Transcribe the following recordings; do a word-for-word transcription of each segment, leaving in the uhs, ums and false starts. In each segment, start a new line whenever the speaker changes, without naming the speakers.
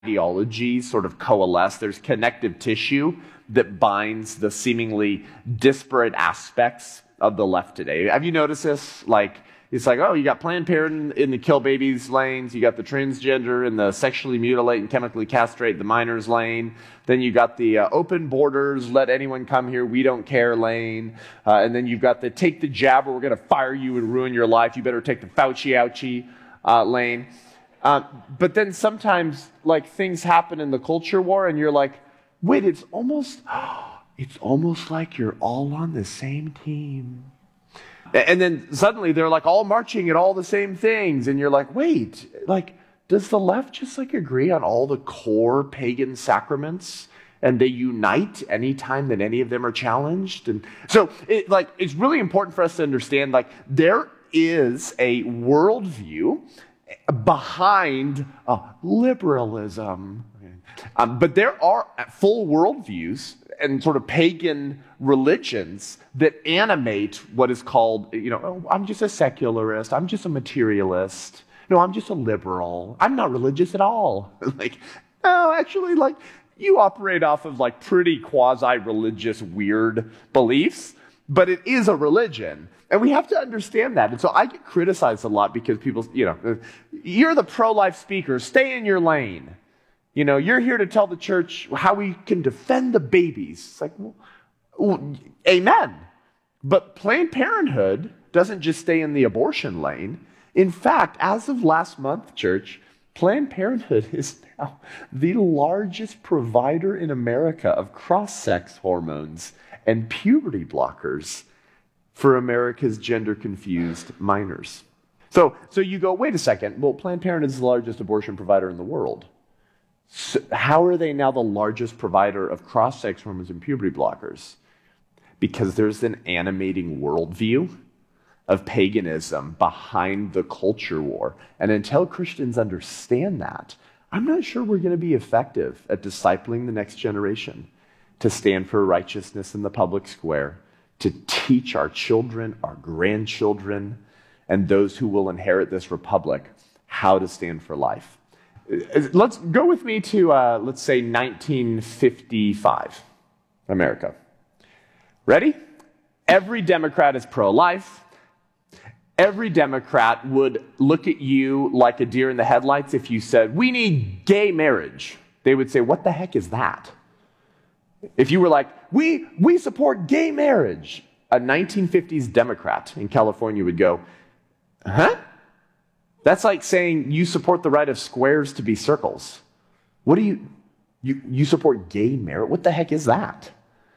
ideologies sort of coalesce. There's connective tissue that binds the seemingly disparate aspects of the left today. Have you noticed this? Like, it's like, oh, you got Planned Parenthood in the kill babies lanes. You got the transgender in the sexually mutilate and chemically castrate the minors lane. Then you got the uh, open borders, let anyone come here, we don't care lane. Uh, and then you've got the take the jab or we're going to fire you and ruin your life. You better take the Fauci ouchie uh, lane. Uh, but then sometimes, like, things happen in the culture war, and you're like, wait, it's almost, it's almost like you're all on the same team. And then suddenly they're like all marching at all the same things, and you're like, wait, like, does the left just like agree on all the core pagan sacraments, and they unite anytime that any of them are challenged? And so, it, like, it's really important for us to understand, like, there is a worldview behind uh, liberalism. Um, but there are full worldviews and sort of pagan religions that animate what is called, you know, oh, I'm just a secularist, I'm just a materialist, no, I'm just a liberal, I'm not religious at all. Like, no, actually, like, you operate off of like pretty quasi-religious weird beliefs, but it is a religion. And we have to understand that. And so I get criticized a lot because people, you know, you're the pro-life speaker, stay in your lane. You know, you're here to tell the church how we can defend the babies. It's like, well, well, amen. But Planned Parenthood doesn't just stay in the abortion lane. In fact, as of last month, church, Planned Parenthood is now the largest provider in America of cross-sex hormones and puberty blockers for America's gender-confused minors. So, so you go, wait a second, well, Planned Parenthood is the largest abortion provider in the world. So how are they now the largest provider of cross-sex hormones and puberty blockers? Because there's an animating worldview of paganism behind the culture war. And until Christians understand that, I'm not sure we're going to be effective at discipling the next generation to stand for righteousness in the public square, to teach our children, our grandchildren, and those who will inherit this republic how to stand for life. Let's go with me to, uh, let's say, nineteen fifty-five, America. Ready? Every Democrat is pro-life. Every Democrat would look at you like a deer in the headlights if you said, we need gay marriage. They would say, what the heck is that? If you were like, we we support gay marriage, a nineteen fifties Democrat in California would go, huh? That's like saying you support the right of squares to be circles. What do you, you, you support gay marriage? What the heck is that?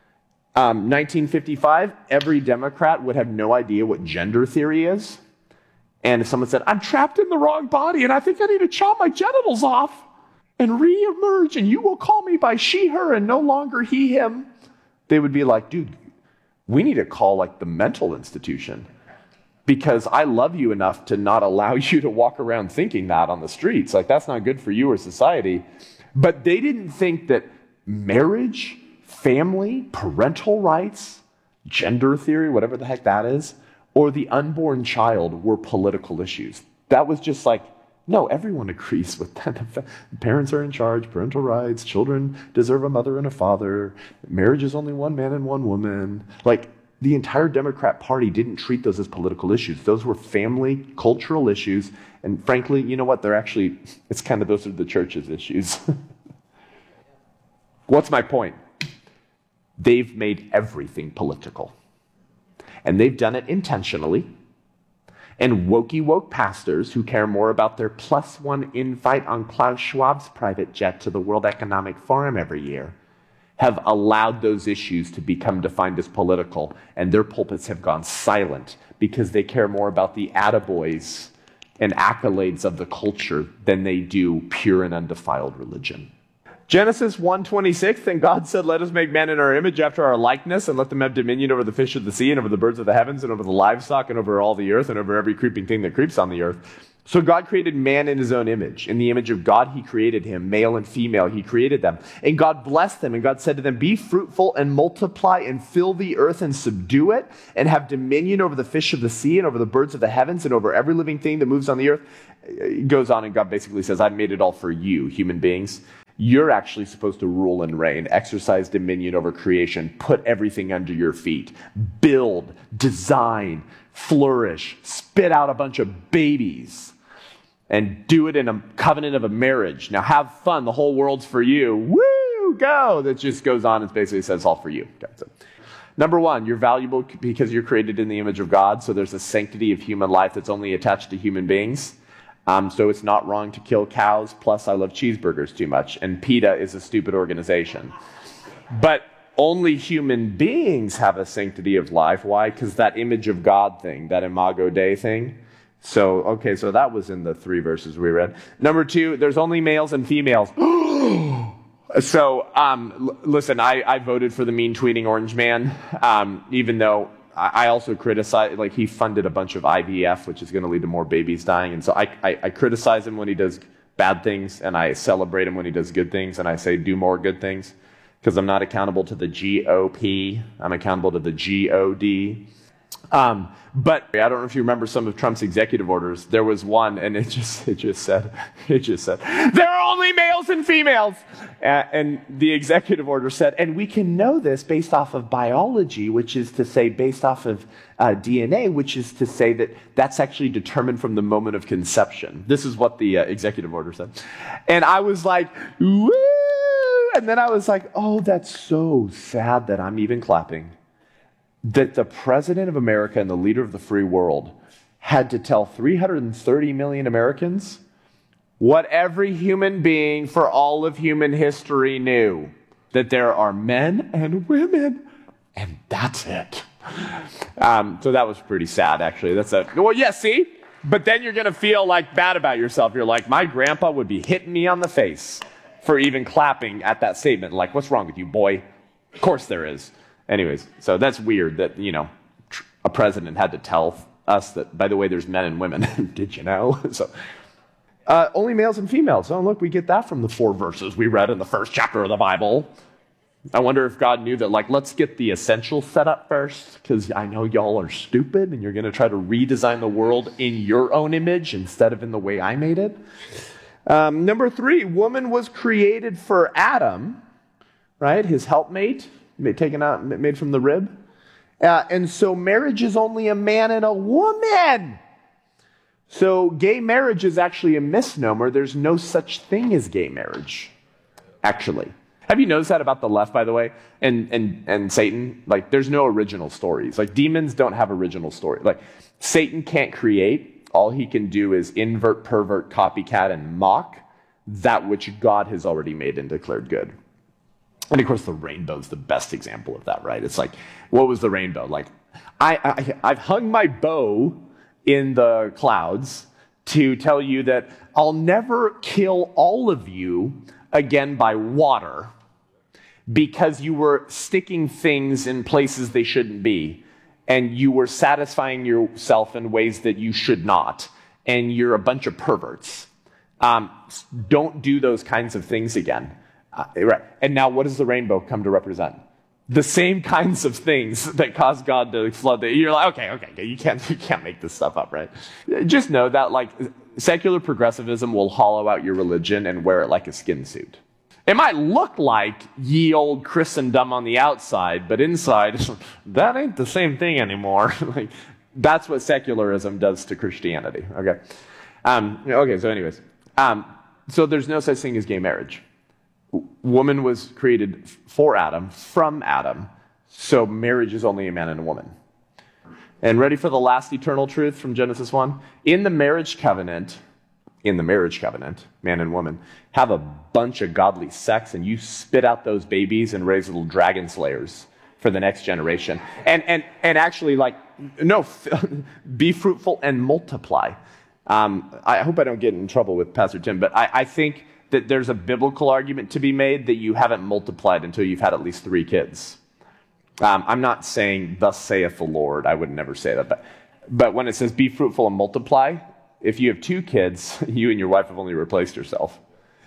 Um, nineteen fifty-five, every Democrat would have no idea what gender theory is. And if someone said, I'm trapped in the wrong body and I think I need to chop my genitals off and re-emerge, and you will call me by she, her, and no longer he, him, they would be like, dude, we need to call like the mental institution, because I love you enough to not allow you to walk around thinking that on the streets. Like, that's not good for you or society. But they didn't think that marriage, family, parental rights, gender theory, whatever the heck that is, or the unborn child were political issues. That was just like, no, everyone agrees with that. Parents are in charge, parental rights, children deserve a mother and a father, marriage is only one man and one woman. Like, the entire Democrat Party didn't treat those as political issues. Those were family, cultural issues, and frankly, you know what? They're actually, it's kind of, those are the church's issues. What's my point? They've made everything political. And they've done it intentionally. And wokey woke pastors who care more about their plus one invite on Klaus Schwab's private jet to the World Economic Forum every year have allowed those issues to become defined as political, and their pulpits have gone silent because they care more about the attaboys and accolades of the culture than they do pure and undefiled religion. Genesis one twenty-six, and God said, let us make man in our image after our likeness, and let them have dominion over the fish of the sea, and over the birds of the heavens, and over the livestock, and over all the earth, and over every creeping thing that creeps on the earth. So God created man in his own image. In the image of God, he created him. Male and female, he created them. And God blessed them, and God said to them, be fruitful and multiply and fill the earth and subdue it and have dominion over the fish of the sea and over the birds of the heavens and over every living thing that moves on the earth. It goes on, and God basically says, I've made it all for you, human beings. You're actually supposed to rule and reign, exercise dominion over creation, put everything under your feet, build, design, flourish, spit out a bunch of babies, and do it in a covenant of a marriage. Now have fun. The whole world's for you. Woo, go. That just goes on and basically says all for you. Okay, so. Number one, you're valuable because you're created in the image of God. So there's a sanctity of human life that's only attached to human beings. Um, so it's not wrong to kill cows. Plus, I love cheeseburgers too much. And PETA is a stupid organization. But only human beings have a sanctity of life. Why? Because that image of God thing, that Imago Dei thing. So, okay, so that was in the three verses we read. Number two, there's only males and females. so, um, l- listen, I, I voted for the mean tweeting orange man, um, even though I, I also criticize, like he funded a bunch of I V F, which is going to lead to more babies dying. And so I, I, I criticize him when he does bad things, and I celebrate him when he does good things, and I say do more good things, because I'm not accountable to the G O P. I'm accountable to the G O D. Um, but I don't know if you remember some of Trump's executive orders. There was one, and it just it just said it just said there are only males and females, uh, and the executive order said, and we can know this based off of biology, which is to say based off of uh, D N A, which is to say that that's actually determined from the moment of conception. This is what the uh, executive order said, and I was like, woo! And then I was like, oh, that's so sad that I'm even clapping. That the president of America and the leader of the free world had to tell three hundred thirty million Americans what every human being for all of human history knew, that there are men and women, and that's it. Um, so that was pretty sad, actually. That's a well, yeah, see? But then you're going to feel like bad about yourself. You're like, my grandpa would be hitting me on the face for even clapping at that statement. Like, what's wrong with you, boy? Of course there is. Anyways, so that's weird that, you know, a president had to tell us that, by the way, there's men and women. Did you know? so, uh, only males and females. Oh, look, we get that from the four verses we read in the first chapter of the Bible. I wonder if God knew that, like, let's get the essentials set up first, because I know y'all are stupid and you're going to try to redesign the world in your own image instead of in the way I made it. Um, number three, woman was created for Adam, right? His helpmate. Taken out, made from the rib. Uh, and so marriage is only a man and a woman. So gay marriage is actually a misnomer. There's no such thing as gay marriage, actually. Have you noticed that about the left, by the way? And and and Satan? Like, there's no original stories. Like, demons don't have original stories. Like, Satan can't create. All he can do is invert, pervert, copycat, and mock that which God has already made and declared good. And of course, the rainbow's the best example of that, right? It's like, what was the rainbow? Like, I, I, I've hung my bow in the clouds to tell you that I'll never kill all of you again by water because you were sticking things in places they shouldn't be, and you were satisfying yourself in ways that you should not, and you're a bunch of perverts. Um, don't do those kinds of things again. Uh, right. And now what does the rainbow come to represent? The same kinds of things that caused God to flood the... You're like, okay, okay, okay, you can't, you can't make this stuff up, right? Just know that, like, secular progressivism will hollow out your religion and wear it like a skin suit. It might look like ye old Christendom on the outside, but inside, that ain't the same thing anymore. Like, that's what secularism does to Christianity, okay? Um, okay, so anyways. Um, so there's no such thing as gay marriage. Woman was created for Adam, from Adam, so marriage is only a man and a woman. And ready for the last eternal truth from Genesis one? In the marriage covenant, in the marriage covenant, man and woman, have a bunch of godly sex, and you spit out those babies and raise little dragon slayers for the next generation. And and and actually, like, no, be fruitful and multiply. Um, I hope I don't get in trouble with Pastor Tim, but I, I think that there's a biblical argument to be made that you haven't multiplied until you've had at least three kids. Um, I'm not saying, thus saith the Lord. I would never say that. But, but when it says be fruitful and multiply, if you have two kids, you and your wife have only replaced yourself.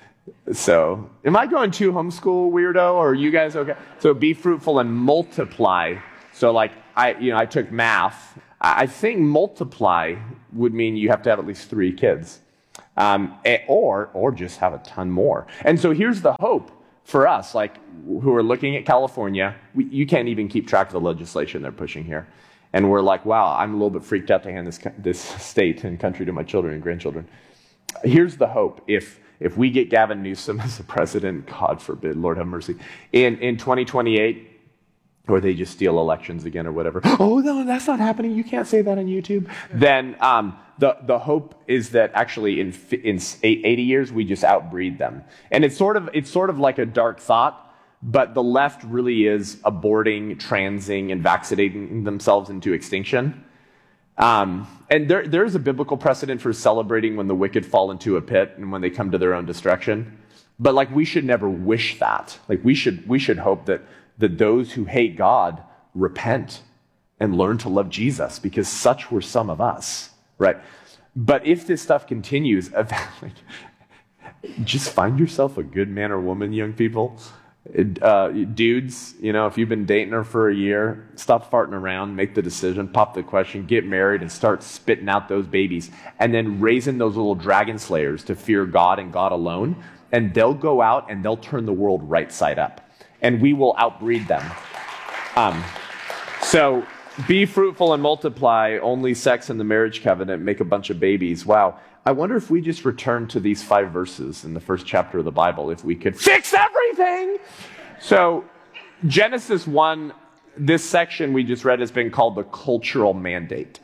So, am I going too homeschool weirdo, or are you guys okay? So, be fruitful and multiply. So, like, I, you know, I took math. I think multiply would mean you have to have at least three kids, um, or or just have a ton more. And so, here's the hope for us, like, who are looking at California. We, you can't even keep track of the legislation they're pushing here, and we're like, wow, I'm a little bit freaked out to hand this this state and country to my children and grandchildren. Here's the hope: if If we get Gavin Newsom as the president, God forbid, Lord have mercy, in, in twenty twenty-eight, or they just steal elections again or whatever, oh, no, that's not happening, you can't say that on YouTube, then um, the, the hope is that actually in, in eighty years, we just outbreed them. And it's sort of, it's sort of like a dark thought, but the left really is aborting, transing, and vaccinating themselves into extinction. Um, and there, there's a biblical precedent for celebrating when the wicked fall into a pit and when they come to their own destruction. But like, we should never wish that. Like, we should, we should hope that, that those who hate God repent and learn to love Jesus, because such were some of us, right? But if this stuff continues, like, just find yourself a good man or woman, young people. Uh, dudes, you know, if you've been dating her for a year, stop farting around, make the decision, pop the question, get married, and start spitting out those babies, and then raising those little dragon slayers to fear God and God alone, and they'll go out and they'll turn the world right side up, and we will outbreed them. Um, so be fruitful and multiply, only sex in the marriage covenant, make a bunch of babies. Wow. I wonder if we just return to these five verses in the first chapter of the Bible, if we could fix everything. So Genesis one, this section we just read has been called the cultural mandate.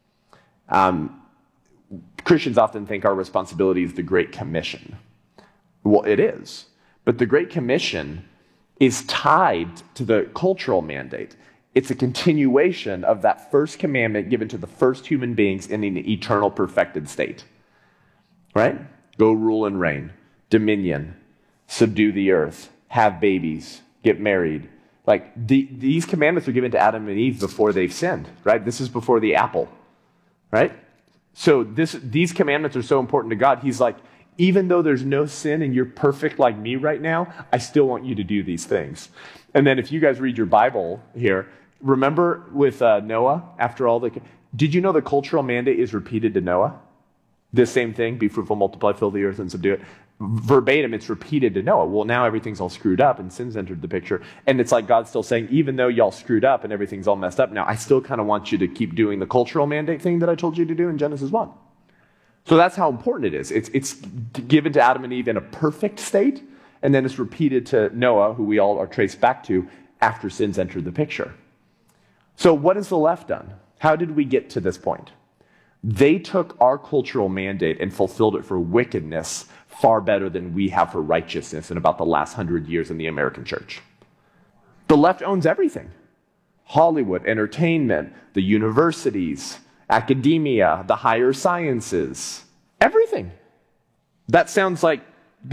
Um, Christians often think our responsibility is the Great Commission. Well, it is. But the Great Commission is tied to the cultural mandate. It's a continuation of that first commandment given to the first human beings in an eternal perfected state. Right? Go rule and reign, dominion, subdue the earth, have babies, get married. Like, the, these commandments were given to Adam and Eve before they've sinned, right? This is before the apple, right? So this, these commandments are so important to God. He's like, even though there's no sin and you're perfect like me right now, I still want you to do these things. And then if you guys read your Bible here, remember with uh, Noah, after all the... Did you know the cultural mandate is repeated to Noah? This same thing, be fruitful, multiply, fill the earth, and subdue it. Verbatim, it's repeated to Noah. Well, now everything's all screwed up, and sin's entered the picture. And it's like God's still saying, even though y'all screwed up and everything's all messed up now, I still kind of want you to keep doing the cultural mandate thing that I told you to do in Genesis one. So that's how important it is. It's, it's given to Adam and Eve in a perfect state, and then it's repeated to Noah, who we all are traced back to, after sin's entered the picture. So what has the left done? How did we get to this point? They took our cultural mandate and fulfilled it for wickedness far better than we have for righteousness in about the last hundred years in the American church. The left owns everything. Hollywood, entertainment, the universities, academia, the higher sciences, everything. That sounds like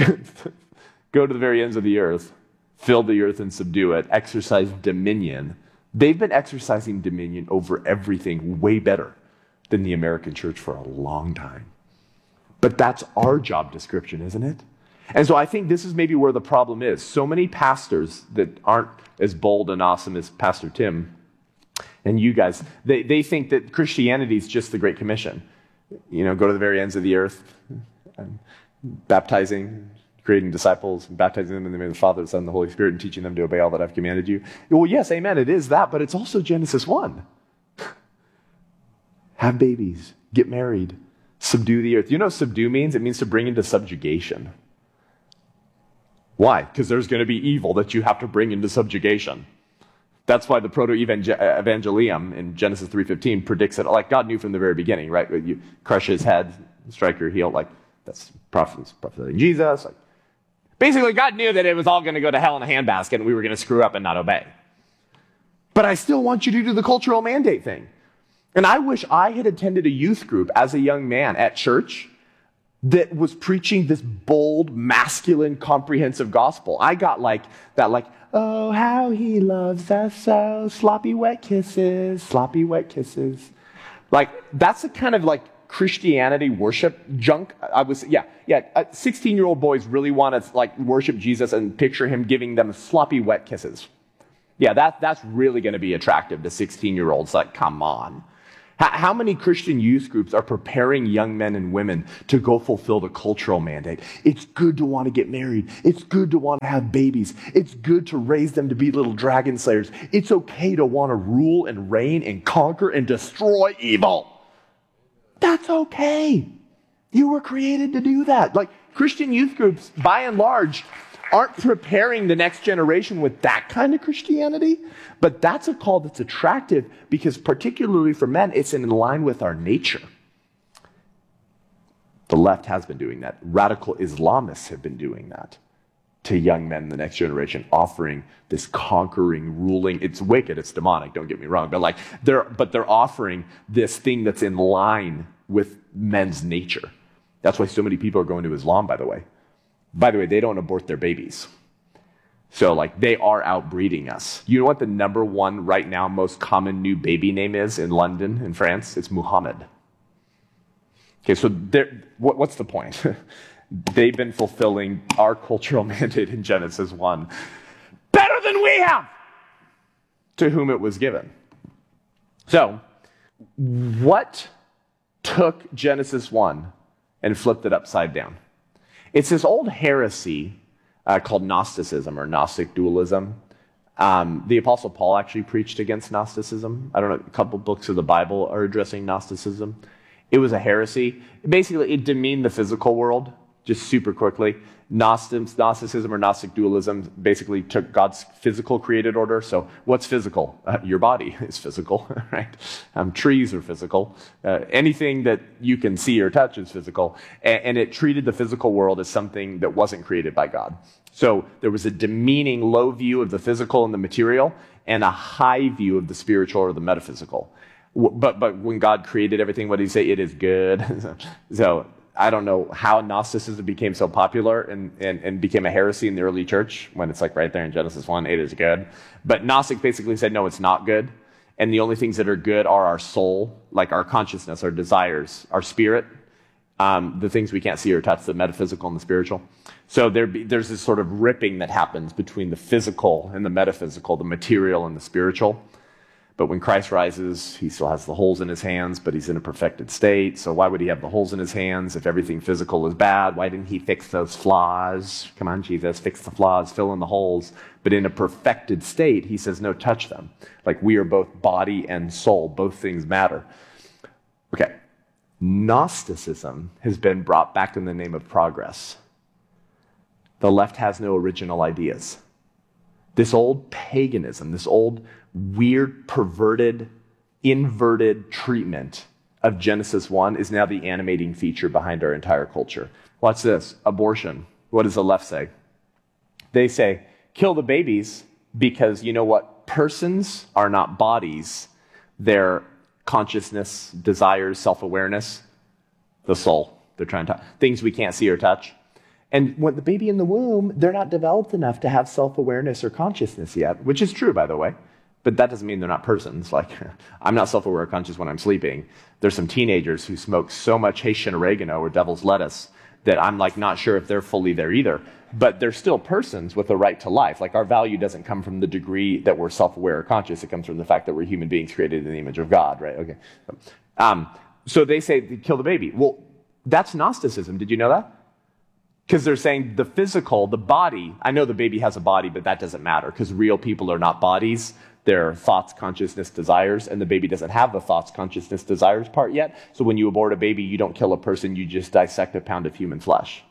go to the very ends of the earth, fill the earth and subdue it, exercise dominion. They've been exercising dominion over everything way better than the American church for a long time. But that's our job description, isn't it? And so I think this is maybe where the problem is. So many pastors that aren't as bold and awesome as Pastor Tim and you guys, they, they think that Christianity is just the Great Commission. You know, go to the very ends of the earth, and baptizing, creating disciples, and baptizing them in the name of the Father, the Son, and the Holy Spirit, and teaching them to obey all that I've commanded you. Well, yes, amen, it is that, but it's also Genesis one. Have babies, get married, subdue the earth. You know what subdue means? It means to bring into subjugation. Why? Because there's going to be evil that you have to bring into subjugation. That's why the proto-evangelium in Genesis three fifteen predicts it, like God knew from the very beginning, right? You crush his head, strike your heel, like that's prophets, prophesying Jesus. Like, basically, God knew that it was all going to go to hell in a handbasket and we were going to screw up and not obey. But I still want you to do the cultural mandate thing. And I wish I had attended a youth group as a young man at church that was preaching this bold, masculine, comprehensive gospel. I got like that, like, oh, how he loves us so, sloppy wet kisses, sloppy wet kisses. Like, that's the kind of like Christianity worship junk. I was, yeah, yeah. sixteen-year-old boys really want to like worship Jesus and picture him giving them sloppy wet kisses. Yeah, that, that's really going to be attractive to sixteen-year-olds. Like, come on. How, how many Christian youth groups are preparing young men and women to go fulfill the cultural mandate? It's good to want to get married. It's good to want to have babies. It's good to raise them to be little dragon slayers. It's okay to want to rule and reign and conquer and destroy evil. That's okay. You were created to do that. Like, Christian youth groups, by and large, aren't preparing the next generation with that kind of Christianity, but that's a call that's attractive because particularly for men, it's in line with our nature. The left has been doing that. Radical Islamists have been doing that to young men in the next generation, offering this conquering, ruling. It's wicked, it's demonic, don't get me wrong, but like they're but they're offering this thing that's in line with men's nature. That's why so many people are going to Islam, by the way. By the way, they don't abort their babies. So, like, they are outbreeding us. You know what the number one right now most common new baby name is in London, in France? It's Muhammad. Okay, so what, what's the point? They've been fulfilling our cultural mandate in Genesis one better than we have, to whom it was given. So, what took Genesis one and flipped it upside down? It's this old heresy uh, called Gnosticism or Gnostic dualism. Um, the Apostle Paul actually preached against Gnosticism. I don't know, a couple books of the Bible are addressing Gnosticism. It was a heresy. Basically, it demeaned the physical world, just super quickly. Gnosticism or Gnostic dualism basically took God's physical created order. So what's physical? Uh, your body is physical, right? Um, trees are physical. Uh, anything that you can see or touch is physical. And, and it treated the physical world as something that wasn't created by God. So there was a demeaning low view of the physical and the material and a high view of the spiritual or the metaphysical. But, but when God created everything, what did he say? It is good. So I don't know how Gnosticism became so popular and, and, and became a heresy in the early church when it's like right there in Genesis one, it is good. But Gnostic basically said, no, it's not good. And the only things that are good are our soul, like our consciousness, our desires, our spirit, um, the things we can't see or touch, the metaphysical and the spiritual. So there be, there's this sort of ripping that happens between the physical and the metaphysical, the material and the spiritual. But when Christ rises, he still has the holes in his hands, but he's in a perfected state. So why would he have the holes in his hands if everything physical is bad? Why didn't he fix those flaws? Come on, Jesus, fix the flaws, fill in the holes. But in a perfected state, he says, no, touch them. Like we are both body and soul. Both things matter. Okay. Gnosticism has been brought back in the name of progress. The left has no original ideas. This old paganism, this old weird, perverted, inverted treatment of Genesis one is now the animating feature behind our entire culture. Watch this. Abortion. What does the left say? They say, kill the babies because you know what? Persons are not bodies. They're consciousness, desires, self-awareness, the soul. They're trying to, things we can't see or touch. And when the baby in the womb, they're not developed enough to have self-awareness or consciousness yet, which is true, by the way. But that doesn't mean they're not persons. Like, I'm not self-aware or conscious when I'm sleeping. There's some teenagers who smoke so much Haitian oregano or devil's lettuce that I'm like not sure if they're fully there either. But they're still persons with a right to life. Like our value doesn't come from the degree that we're self-aware or conscious. It comes from the fact that we're human beings created in the image of God, right? Okay. Um, so they say, kill the baby. Well, that's Gnosticism. Did you know that? Because they're saying the physical, the body, I know the baby has a body, but that doesn't matter because real people are not bodies. They're thoughts, consciousness, desires, and the baby doesn't have the thoughts, consciousness, desires part yet. So when you abort a baby, you don't kill a person, you just dissect a pound of human flesh.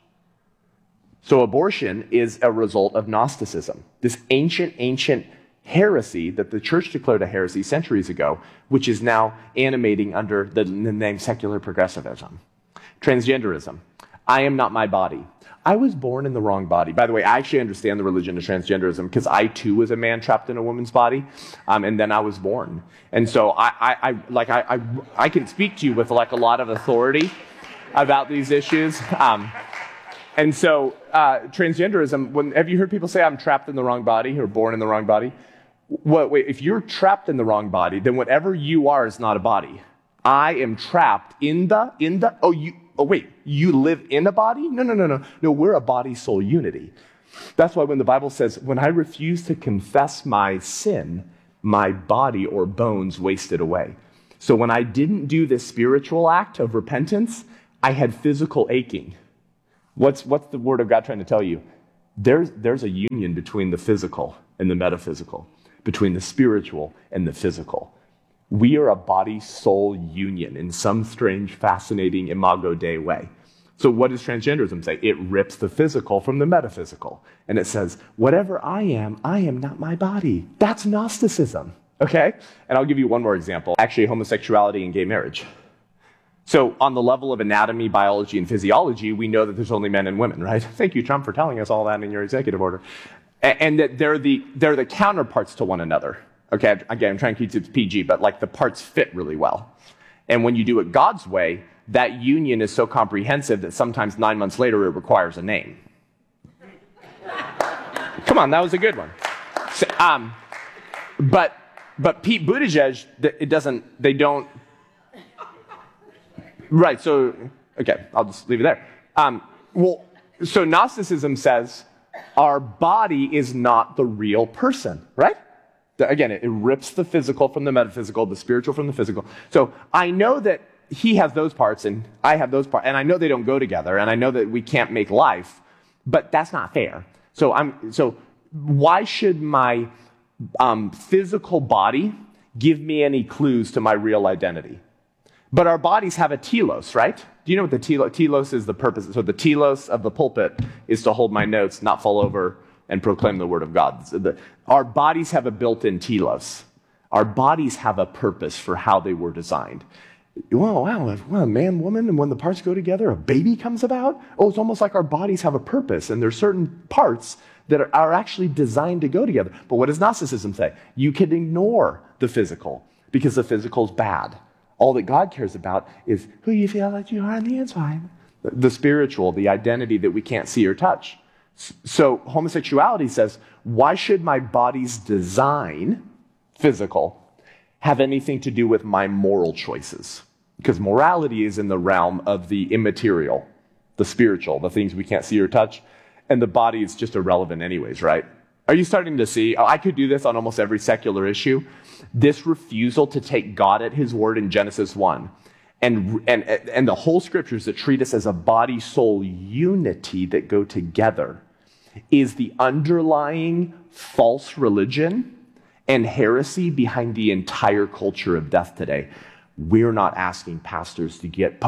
So abortion is a result of Gnosticism, this ancient, ancient heresy that the church declared a heresy centuries ago, which is now animating under the, the name secular progressivism. Transgenderism. I am not my body. I was born in the wrong body. By the way, I actually understand the religion of transgenderism because I too was a man trapped in a woman's body, um, and then I was born. And so I, I, I like I, I, I can speak to you with like a lot of authority about these issues. Um, and so uh, transgenderism. When have you heard people say I'm trapped in the wrong body or born in the wrong body? What? Wait, if you're trapped in the wrong body, then whatever you are is not a body.
I am trapped in the, in the, oh, you, oh, wait, you live in a body? No, no, no, no. No, we're a body-soul unity. That's why when the Bible says, when I refuse to confess my sin, my body or bones wasted away. So when I didn't do this spiritual act of repentance, I had physical aching. What's, what's the Word of God trying to tell you? There's, there's a union between the physical and the metaphysical, between the spiritual and the physical. We are a body-soul union in some strange, fascinating Imago Dei way. So what does transgenderism say? It rips the physical from the metaphysical. And it says, whatever I am, I am not my body. That's Gnosticism, okay? And I'll give you one more example. Actually, homosexuality and gay marriage. So on the level of anatomy, biology, and physiology, we know that there's only men and women, right? Thank you, Trump, for telling us all that in your executive order. And that they're the, they're the counterparts to one another. Okay, again, I'm trying to keep it P G, but like the parts fit really well. And when you do it God's way, that union is so comprehensive that sometimes nine months later it requires a name. Come on, that was a good one. So, um, but but Pete Buttigieg, it doesn't. They don't. Right. So okay, I'll just leave it there. Um, well, so Gnosticism says our body is not the real person, right? Again, it rips the physical from the metaphysical, the spiritual from the physical. So I know that he has those parts and I have those parts, and I know they don't go together, and I know that we can't make life, but that's not fair. So I'm so why should my um, physical body give me any clues to my real identity? But our bodies have a telos, right? Do you know what the telos, telos is? The purpose. So the telos of the pulpit is to hold my notes, not fall over and proclaim the word of God. So the, our bodies have a built-in telos. Our bodies have a purpose for how they were designed. Wow, wow, well, man, woman, and when the parts go together, a baby comes about? Oh, it's almost like our bodies have a purpose, and there's certain parts that are, are actually designed to go together. But what does Gnosticism say? You can ignore the physical, because the physical is bad. All that God cares about is who you feel like you are on the inside. The spiritual, the identity that we can't see or touch. So homosexuality says, why should my body's design, physical, have anything to do with my moral choices? Because morality is in the realm of the immaterial, the spiritual, the things we can't see or touch, and the body is just irrelevant anyways, right? Are you starting to see, oh, I could do this on almost every secular issue, this refusal to take God at his word in Genesis one, and, and, and the whole scriptures that treat us as a body-soul unity that go together, is the underlying false religion and heresy behind the entire culture of death today. We're not asking pastors to get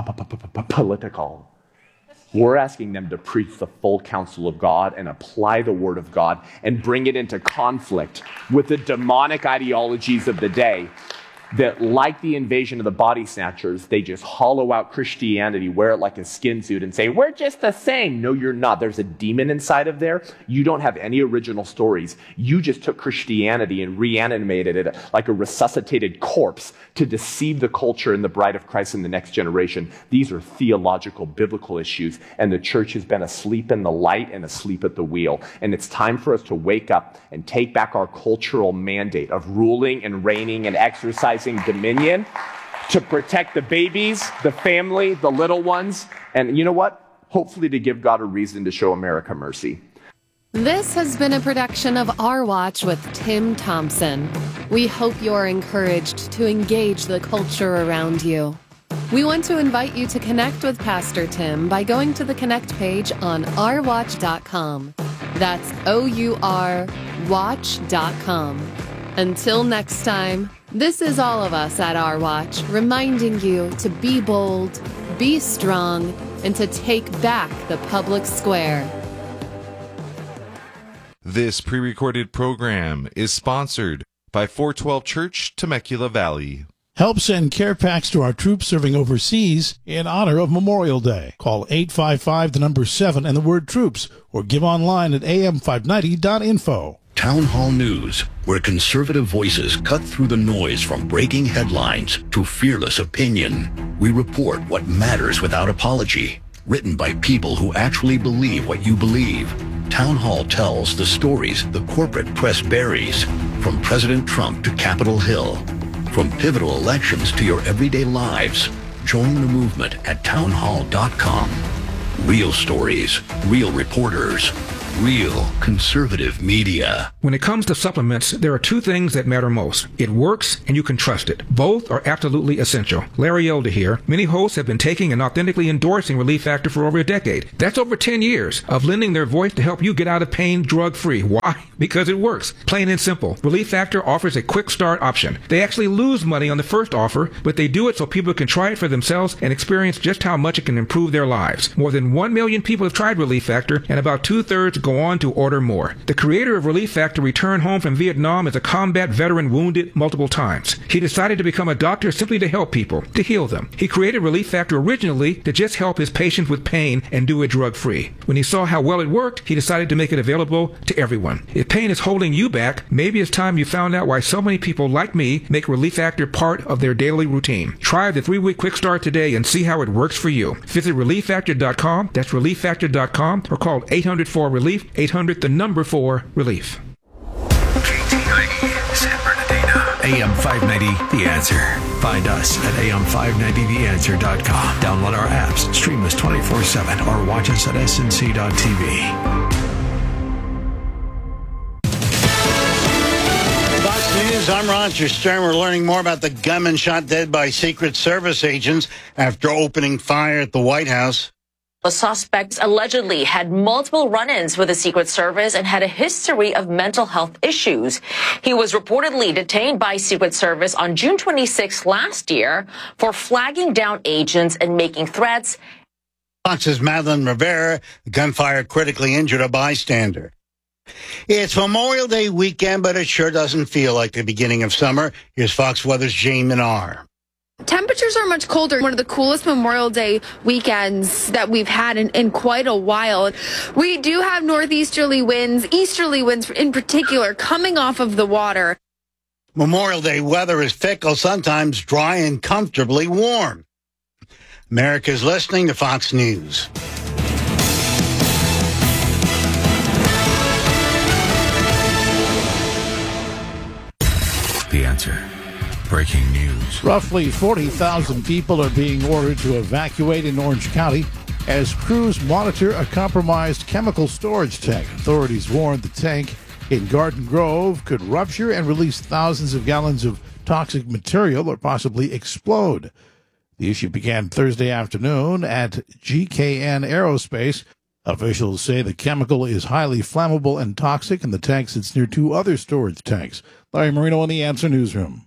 political. We're asking them to preach the full counsel of God and apply the word of God and bring it into conflict with the demonic ideologies of the day that, like the invasion of the body snatchers, they just hollow out Christianity, wear it like a skin suit, and say, we're just the same. No, you're not. There's a demon inside of there. You don't have any original stories. You just took Christianity and reanimated it like a resuscitated corpse to deceive the culture and the bride of Christ in the next generation. These are theological, biblical issues, and the church has been asleep in the light and asleep at the wheel. And it's time for us to wake up and take back our cultural mandate of ruling and reigning and exercising dominion to protect the babies, the family, the little ones, and you know what? Hopefully to give God a reason to show America mercy.
This has been a production of Our Watch with Tim Thompson. We hope you're encouraged to engage the culture around you. We want to invite you to connect with Pastor Tim by going to the Connect page on our watch dot com. That's O U R watch dot com. Until next time, this is all of us at Our Watch, reminding you to be bold, be strong, and to take back the public square.
This pre-recorded program is sponsored by four twelve Church, Temecula Valley.
Help send care packs to our troops serving overseas in honor of Memorial Day. Call eight five five, the number seven, and the word troops, or give online at A M five ninety dot info.
Town Hall News, where conservative voices cut through the noise from breaking headlines to fearless opinion. We report what matters without apology. Written by people who actually believe what you believe. Town Hall tells the stories the corporate press buries, from President Trump to Capitol Hill. From pivotal elections to your everyday lives, join the movement at townhall dot com. Real stories, real reporters, real conservative media.
When it comes to supplements, there are two things that matter most. It works and you can trust it. Both are absolutely essential. Larry Elder here. Many hosts have been taking and authentically endorsing Relief Factor for over a decade. That's over ten years of lending their voice to help you get out of pain drug-free. Why? Because it works. Plain and simple. Relief Factor offers a quick start option. They actually lose money on the first offer, but they do it so people can try it for themselves and experience just how much it can improve their lives. More than one million people have tried Relief Factor, and about two-thirds go on to order more. The creator of Relief Factor returned home from Vietnam as a combat veteran wounded multiple times. He decided to become a doctor simply to help people, to heal them. He created Relief Factor originally to just help his patients with pain and do it drug-free. When he saw how well it worked, he decided to make it available to everyone. If pain is holding you back, maybe it's time you found out why so many people like me make Relief Factor part of their daily routine. Try the three-week quick start today and see how it works for you. Visit relief factor dot com, that's relief factor dot com, or call eight hundred four relief, eight hundred the number four relief.
K T I E, San Bernardino. A M five ninety, The Answer. Find us at A M five ninety the answer dot com. Download our apps, stream us twenty-four seven, or watch us at S N C dot T V.
Fox News, I'm Roger Stern. We're learning more about the gunman shot dead by Secret Service agents after opening fire at the White House.
The suspect allegedly had multiple run-ins with the Secret Service and had a history of mental health issues. He was reportedly detained by Secret Service on June twenty-sixth last year for flagging down agents and making threats.
Fox's Madeline Rivera, gunfire critically injured a bystander. It's Memorial Day weekend, but it sure doesn't feel like the beginning of summer. Here's Fox Weather's Jane Menard.
Temperatures are much colder. One of the coolest Memorial Day weekends that we've had in, in quite a while. We do have northeasterly winds, easterly winds in particular, coming off of the water.
Memorial Day weather is fickle, sometimes dry and comfortably warm. America's listening to Fox News.
The Answer. Breaking news.
Roughly forty thousand people are being ordered to evacuate in Orange County as crews monitor a compromised chemical storage tank. Authorities warned the tank in Garden Grove could rupture and release thousands of gallons of toxic material or possibly explode. The issue began Thursday afternoon at G K N Aerospace. Officials say the chemical is highly flammable and toxic, and the tank sits near two other storage tanks. Larry Marino in the Answer Newsroom.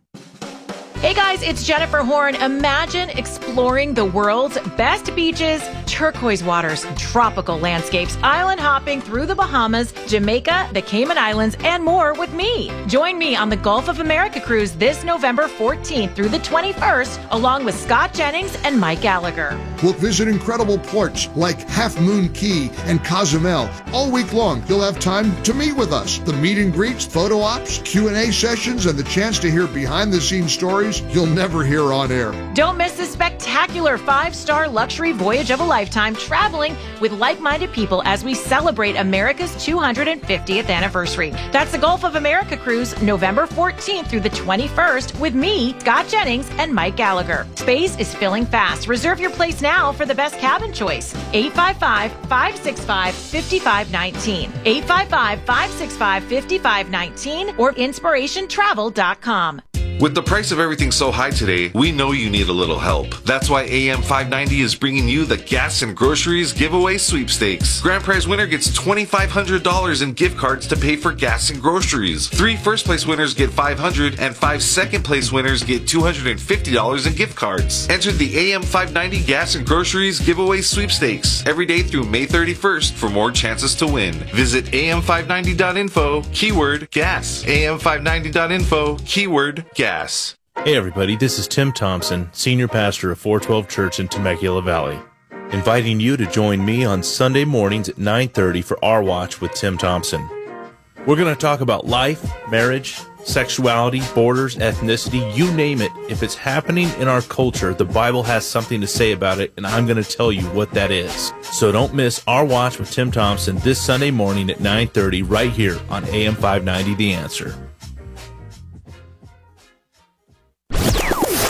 Hey guys, it's Jennifer Horn. Imagine exploring the world's best beaches, turquoise waters, tropical landscapes, island hopping through the Bahamas, Jamaica, the Cayman Islands, and more with me. Join me on the Gulf of America cruise this November fourteenth through the twenty-first, along with Scott Jennings and Mike Gallagher.
We'll visit incredible ports like Half Moon Key and Cozumel. All week long, you'll have time to meet with us. The meet and greets, photo ops, Q and A sessions, and the chance to hear behind-the-scenes stories you'll never hear on air.
Don't miss this spectacular five-star luxury voyage of a lifetime, traveling with like-minded people as we celebrate America's two hundred fiftieth anniversary. That's the Gulf of America cruise, November fourteenth through the twenty-first, with me, Scott Jennings, and Mike Gallagher. Space is filling fast. Reserve your place now for the best cabin choice. eight five five, five six five, five five one nine. eight five five, five six five, five five one nine or inspiration travel dot com.
With the price of everything so high today, we know you need a little help. That's why A M five ninety is bringing you the Gas and Groceries Giveaway Sweepstakes. Grand prize winner gets two thousand five hundred dollars in gift cards to pay for gas and groceries. Three first place winners get five hundred dollars and five second place winners get two hundred fifty dollars in gift cards. Enter the A M five ninety Gas and Groceries Giveaway Sweepstakes every day through May thirty-first for more chances to win. Visit A M five ninety dot info, keyword gas. A M five ninety dot info, keyword gas.
Hey everybody, this is Tim Thompson, Senior Pastor of four twelve Church in Temecula Valley, inviting you to join me on Sunday mornings at nine thirty for Our Watch with Tim Thompson. We're going to talk about life, marriage, sexuality, borders, ethnicity, you name it. If it's happening in our culture, the Bible has something to say about it, and I'm going to tell you what that is. So don't miss Our Watch with Tim Thompson this Sunday morning at nine thirty right here on A M five ninety The Answer.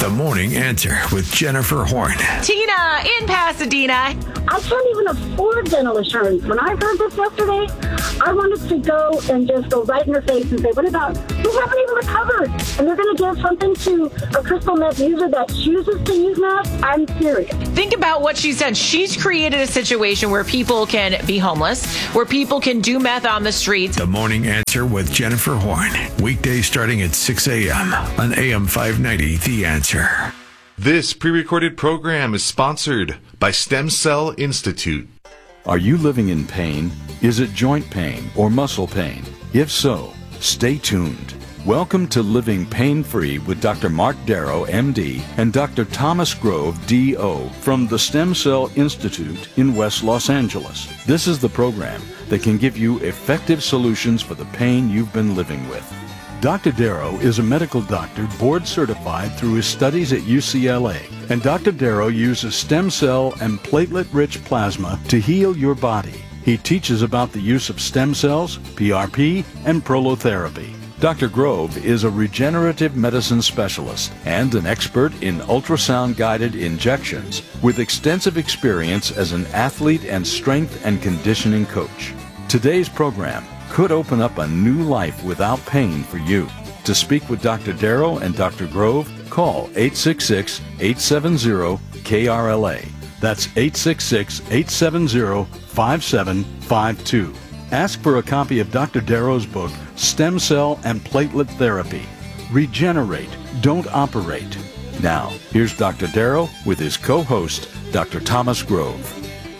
The Morning Answer with Jennifer Horn.
Tina in Pasadena.
I can't even afford dental insurance. When I heard this yesterday, I wanted to go and just go right in her face and say, what about, we haven't even recovered, and they're going to give something to a crystal meth user that chooses to use meth? I'm serious.
Think about what she's done. She's created a situation where people can be homeless, where people can do meth on the streets.
The Morning Answer with Jennifer Horn. Weekdays starting at six a.m. on A M five ninety, The Answer.
This pre-recorded program is sponsored by Stem Cell Institute.
Are you living in pain? Is it joint pain or muscle pain? If so, stay tuned. Welcome to Living Pain-Free with Doctor Mark Darrow, M D, and Doctor Thomas Grove, D O, from the Stem Cell Institute in West Los Angeles. This is the program that can give you effective solutions for the pain you've been living with. Doctor Darrow is a medical doctor board certified through his studies at U C L A, and Doctor Darrow uses stem cell and platelet-rich plasma to heal your body. He teaches about the use of stem cells, P R P, and prolotherapy. Doctor Grove is a regenerative medicine specialist and an expert in ultrasound-guided injections with extensive experience as an athlete and strength and conditioning coach. Today's program could open up a new life without pain for you. To speak with Doctor Darrow and Doctor Grove, call eight six six, eight seven zero, K R L A. That's eight six six, eight seven zero, five seven five two. Ask for a copy of Doctor Darrow's book, Stem Cell and Platelet Therapy. Regenerate, don't operate. Now, here's Doctor Darrow with his co-host, Doctor Thomas Grove.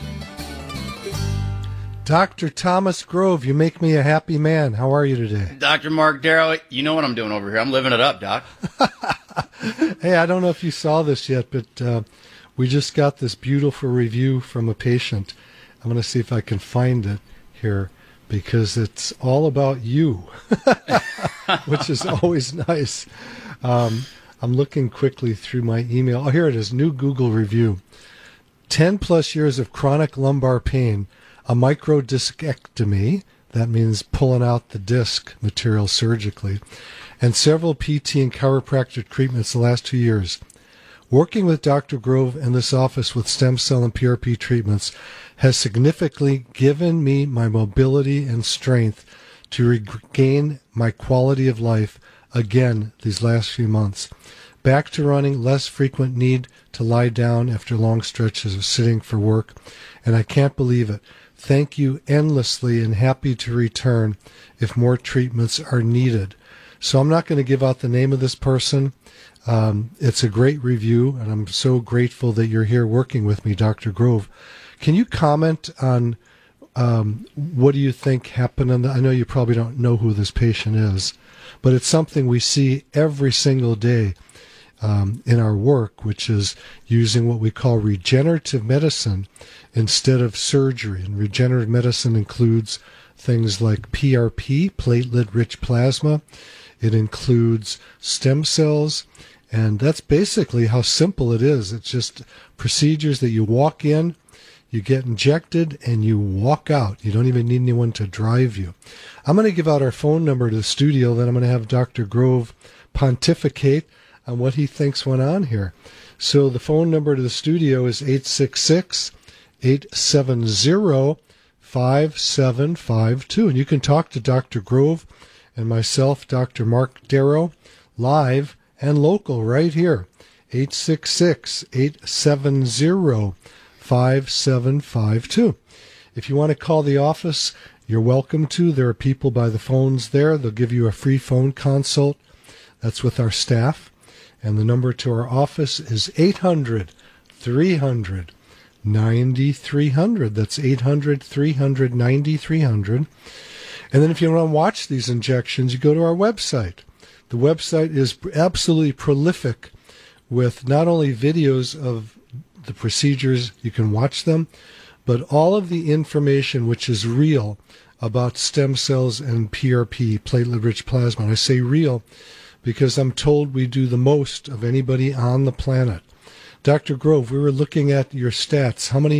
Doctor Thomas Grove, you make me a happy man. How are you today?
Doctor Mark Darrow, you know what I'm doing over here. I'm living it up, Doc.
Hey, I don't know if you saw this yet, but uh, we just got this beautiful review from a patient. I'm going to see if I can find it here because it's all about you, which is always nice. Um, I'm looking quickly through my email. Oh, here it is, new Google review. ten plus years of chronic lumbar pain, a microdiscectomy, that means pulling out the disc material surgically, and several P T and chiropractic treatments the last two years. Working with Doctor Grove in this office with stem cell and P R P treatments has significantly given me my mobility and strength to regain my quality of life again these last few months. Back to running, less frequent need to lie down after long stretches of sitting for work, and I can't believe it. Thank you endlessly and happy to return if more treatments are needed. So I'm not going to give out the name of this person. Um, it's a great review, and I'm so grateful that you're here working with me, Doctor Grove. Can you comment on um, what do you think happened? On the, I know you probably don't know who this patient is, but it's something we see every single day um, in our work, which is using what we call regenerative medicine instead of surgery. And regenerative medicine includes things like P R P, platelet-rich plasma. It includes stem cells, and that's basically how simple it is. It's just procedures that you walk in, you get injected, and you walk out. You don't even need anyone to drive you. I'm going to give out our phone number to the studio, then I'm going to have Doctor Grove pontificate on what he thinks went on here. So the phone number to the studio is eight six six, eight seven zero, five seven five two. And you can talk to Doctor Grove and myself, Doctor Mark Darrow, live and local right here. eight six six, eight seven zero, five seven five two. If you want to call the office, you're welcome to. There are people by the phones there. They'll give you a free phone consult. That's with our staff. And the number to our office is eight hundred, three hundred, ninety-three hundred. That's eight hundred, three hundred, ninety-three hundred. And then if you want to watch these injections, you go to our website. The website is absolutely prolific with not only videos of the procedures, you can watch them, but all of the information which is real about stem cells and P R P, platelet-rich plasma. And I say real because I'm told we do the most of anybody on the planet. Doctor Grove, we were looking at your stats. How many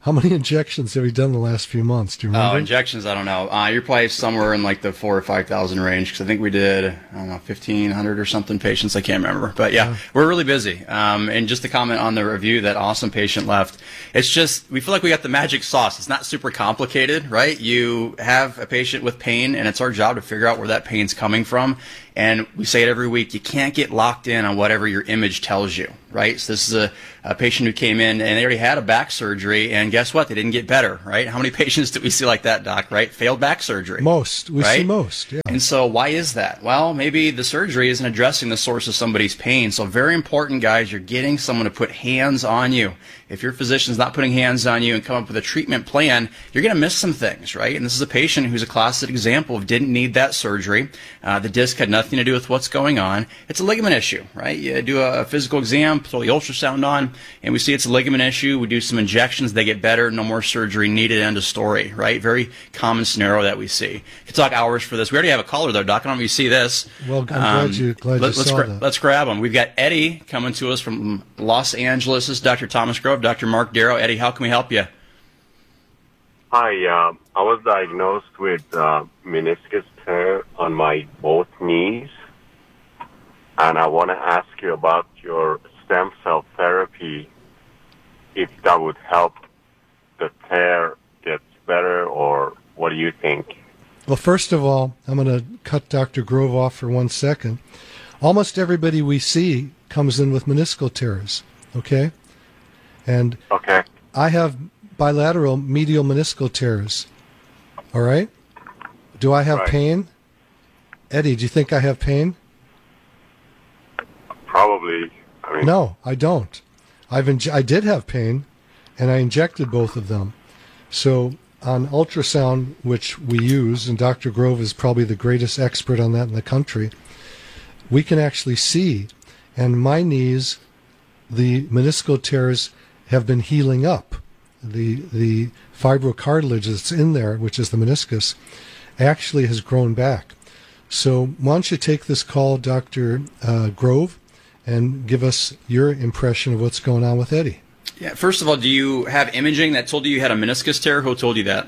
How many injections have you done the last few months? Do you remember?
Oh, injections, I don't know. Uh, you're probably somewhere in like the four or five thousand range because I think we did, I don't know, fifteen hundred or something patients. I can't remember, but yeah, yeah. we're really busy. Um, and just to comment on the review that awesome patient left, it's just we feel like we got the magic sauce. It's not super complicated, right? You have a patient with pain, and it's our job to figure out where that pain's coming from. And we say it every week, you can't get locked in on whatever your image tells you, right? So this is a, a patient who came in and they already had a back surgery, and guess what? They didn't get better, right? How many patients do we see like that, Doc, right? Failed back surgery.
Most. We
right?
see most, yeah.
And so why is that? Well, maybe the surgery isn't addressing the source of somebody's pain. So very important, guys, you're getting someone to put hands on you. If your physician's not putting hands on you and come up with a treatment plan, you're going to miss some things, right? And this is a patient who's a classic example of didn't need that surgery. Uh, the disc had nothing to do with what's going on. It's a ligament issue, right? You do a physical exam, throw the ultrasound on, and we see it's a ligament issue. We do some injections, they get better, no more surgery needed, end of story, right? Very common scenario that we see. You can talk hours for this. We already have a caller though, Doc. I don't know if you see this.
Well, I'm glad
um,
you, glad
let,
you
let's
saw
gra-
that.
Let's grab him. We've got Eddie coming to us from Los Angeles. This is Doctor Thomas Grove, Doctor Mark Darrow. Eddie, how can we help you?
Hi, uh, I was diagnosed with uh, meniscus tear on my both knees, and I want to ask you about your stem cell therapy, if that would help the tear get better, or what do you think?
Well, first of all, I'm going to cut Doctor Grove off for one second. Almost everybody we see comes in with meniscal tears, okay? And
okay.
I have bilateral medial meniscal tears, all right? Do I have
right.
pain? Eddie, do you think I have pain?
Probably. I mean,
no, I don't. I've inj- I did have pain, and I injected both of them. So on ultrasound, which we use, and Doctor Grove is probably the greatest expert on that in the country, we can actually see, and my knees, the meniscal tears have been healing up. The the fibrocartilage that's in there, which is the meniscus, actually has grown back. So why don't you take this call, Doctor Uh, Grove, and give us your impression of what's going on with Eddie.
Yeah. First of all, do you have imaging that told you you had a meniscus tear? Who told you that?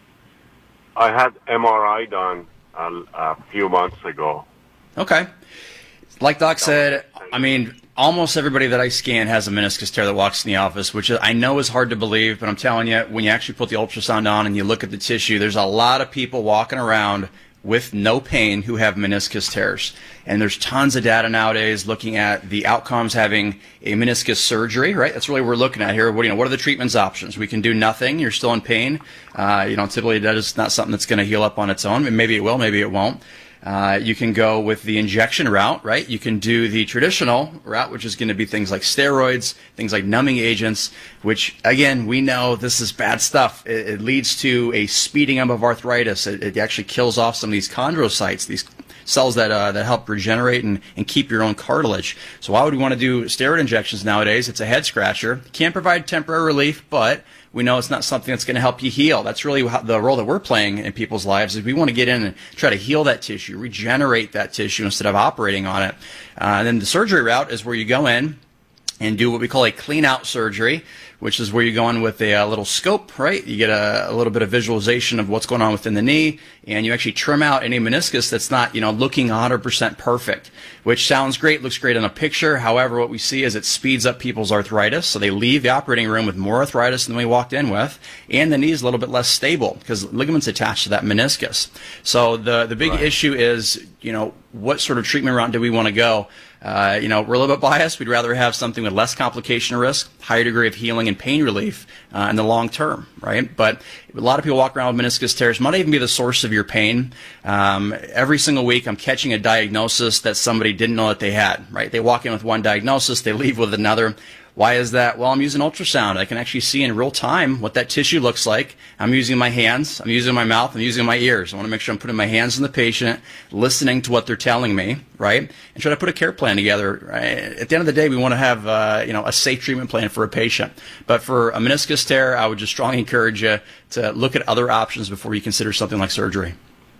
I had M R I done a, a few months ago.
Okay. Like Doc said, I mean, almost everybody that I scan has a meniscus tear that walks in the office, which I know is hard to believe, but I'm telling you, when you actually put the ultrasound on and you look at the tissue, there's a lot of people walking around with no pain who have meniscus tears. And there's tons of data nowadays looking at the outcomes having a meniscus surgery, right? That's really what we're looking at here. What, you know, what are the treatment options? We can do nothing. You're still in pain. Uh, you know, typically that is not something that's going to heal up on its own. Maybe it will, maybe it won't. Uh, you can go with the injection route, right? You can do the traditional route, which is going to be things like steroids, things like numbing agents, which, again, we know this is bad stuff. It, it leads to a speeding up of arthritis. It, it actually kills off some of these chondrocytes, these cells that uh, that help regenerate and, and keep your own cartilage. So why would we want to do steroid injections nowadays? It's a head scratcher. Can provide temporary relief, but we know it's not something that's going to help you heal. That's really how, the role that we're playing in people's lives is we want to get in and try to heal that tissue, regenerate that tissue instead of operating on it. Uh, and then the surgery route is where you go in and do what we call a clean-out surgery, which is where you go in with a, a little scope, right? You get a, a little bit of visualization of what's going on within the knee, and you actually trim out any meniscus that's not, you know, looking one hundred percent perfect, which sounds great, looks great in a picture. However, what we see is it speeds up people's arthritis, so they leave the operating room with more arthritis than they walked in with, and the knee is a little bit less stable because ligaments attached to that meniscus. So the, the big right. issue is, you know, what sort of treatment route do we want to go? Uh, you know, we're a little bit biased. We'd rather have something with less complication risk, higher degree of healing and pain relief uh, in the long term, right? But a lot of people walk around with meniscus tears. Might even be the source of your pain. Um, every single week, I'm catching a diagnosis that somebody didn't know that they had, right? They walk in with one diagnosis, they leave with another. Why is that? Well, I'm using ultrasound. I can actually see in real time what that tissue looks like. I'm using my hands. I'm using my mouth. I'm using my ears. I want to make sure I'm putting my hands on the patient, listening to what they're telling me, right? And try to put a care plan together. Right? At the end of the day, we want to have uh, you know, a safe treatment plan for a patient. But for a meniscus tear, I would just strongly encourage you to look at other options before you consider something like surgery.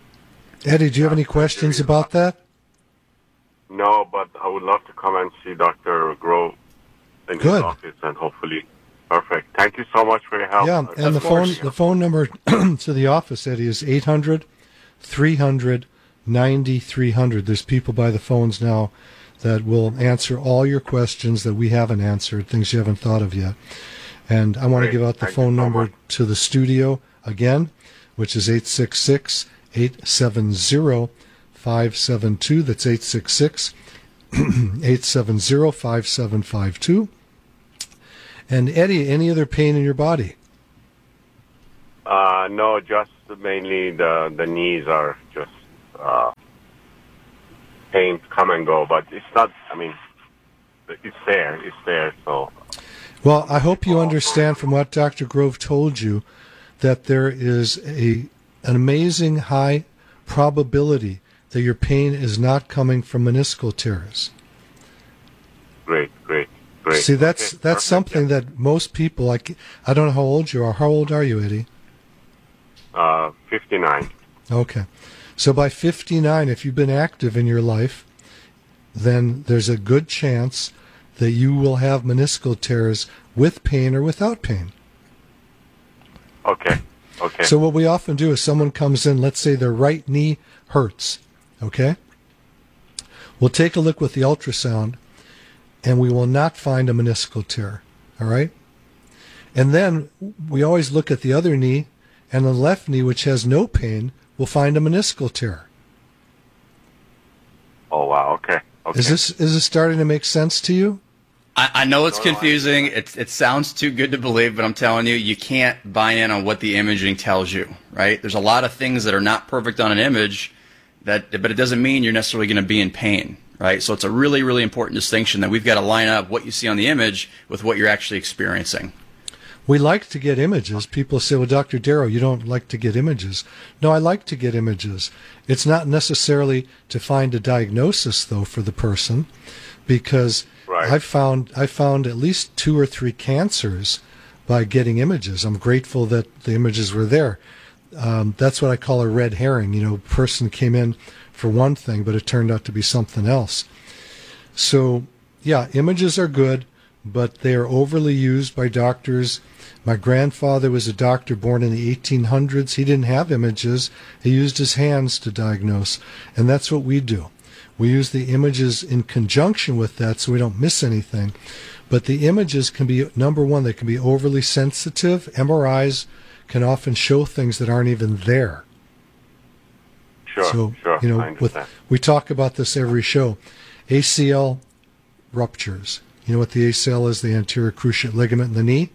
Eddie, do you have any questions about that?
No, but I would love to come and see Doctor Grove in
Good.
his office and hopefully Perfect. Thank you so much for your help.
Yeah, and the phone the phone number to the office, Eddie, is eight hundred, three hundred, ninety-three hundred. There's people by the phones now that will answer all your questions that we haven't answered, things you haven't thought of yet. And I want to give out the phone number to the studio again, which is eight six six, eight seven zero, five seven two. That's eight six six, eight seven zero, five seven five two. And Eddie, any other pain in your body?
Uh, no, just mainly the the knees are just uh, pains come and go, but it's not. I mean, it's there. It's there. So.
Well, I hope you understand from what Doctor Grove told you that there is a an amazing high probability that your pain is not coming from meniscal tears.
Great, great. Great.
See, that's
Okay,
that's
perfect,
something
yeah.
that most people, like, I don't know how old you are. How old are you, Eddie?
Uh, fifty-nine.
Okay. So by fifty-nine, if you've been active in your life, then there's a good chance that you will have meniscal tears with pain or without pain.
Okay. Okay.
So what we often do is someone comes in, let's say their right knee hurts, okay? We'll take a look with the ultrasound, and we will not find a meniscal tear, all right? And then we always look at the other knee, and the left knee, which has no pain, we'll find a meniscal tear.
Oh wow. Okay. Okay.
Is this is this starting to make sense to you?
I, I know it's confusing. It, it sounds too good to believe, but I'm telling you, you can't buy in on what the imaging tells you, right? There's a lot of things that are not perfect on an image, that, but it doesn't mean you're necessarily going to be in pain, right? So it's a really, really important distinction that we've got to line up what you see on the image with what you're actually experiencing.
We like to get images. People say, well, Doctor Darrow, you don't like to get images. No, I like to get images. It's not necessarily to find a diagnosis, though, for the person, because
right.
I've found, I found at least two or three cancers by getting images. I'm grateful that the images were there. Um, that's what I call a red herring. You know, a person came in for one thing, but it turned out to be something else. So, yeah, images are good, but they are overly used by doctors. My grandfather was a doctor born in the eighteen hundreds. He didn't have images. He used his hands to diagnose, and that's what we do. We use the images in conjunction with that so we don't miss anything. But the images can be, number one, they can be overly sensitive. M R Is can often show things that aren't even there.
Sure,
so,
sure.
you know,
I
with,
understand.
we talk about this every show. A C L ruptures. You know what the A C L is? The anterior cruciate ligament in the knee?